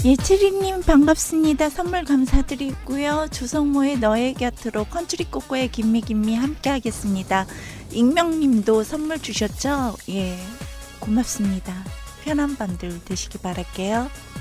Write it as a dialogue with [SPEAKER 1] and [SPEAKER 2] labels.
[SPEAKER 1] 예치리님 반갑습니다. 선물 감사드리고요. 조성모의 너의 곁으로 컨트리 꼬꼬의 김미 함께 하겠습니다. 익명님도 선물 주셨죠? 예, 고맙습니다. 편한 밤들 되시기 바랄게요.